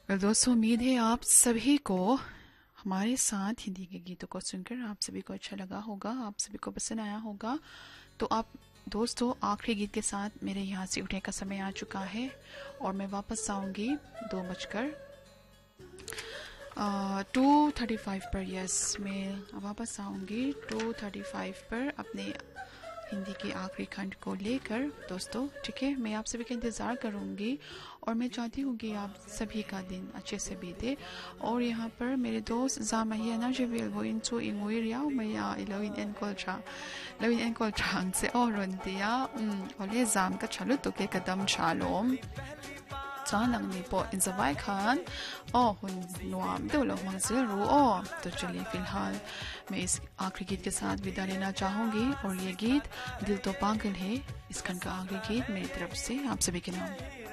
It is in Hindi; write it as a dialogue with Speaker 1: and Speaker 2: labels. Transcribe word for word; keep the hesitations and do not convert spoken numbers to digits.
Speaker 1: और दोस्तों, उम्मीद है आप सभी को हमारे साथ हिंदी के गीतों को सुनकर आप सभी को अच्छा लगा होगा, आप सभी को पसंद आया होगा। तो आप दोस्तों, आखिरी गीत के साथ मेरे यहाँ से उठने का समय आ चुका है और मैं वापस आऊँगी दो बजकर टू थर्टी फाइव पर। यस, मैं वापस आऊँगी टू थर्टी फाइव पर अपने हिंदी के आखिरी खंड को लेकर दोस्तों। ठीक है, मैं आप सभी का इंतज़ार करूँगी और मैं चाहती हूँ कि आप सभी का दिन अच्छे से बीते। और यहाँ पर मेरे दोस्त ज़ामहिया नाजिबिल वो इंचो इंगुइरिया मैया इलोइन एन कोल्चा लोइन एन कोल्चांग से और रुंदिया और ये जाम का चलो तो के कदम शालोम चानंगनी पो इंजवाई खान ओ हुन नुआम दोलो मंजिल रू ओ। तो चलिए, फिलहाल मैं इस आखिरी गीत के साथ विदा लेना चाहूँगी और ये गीत दिल तो पागल है, इस खंड का आखिरी गीत मेरी तरफ से आप सभी के नाम।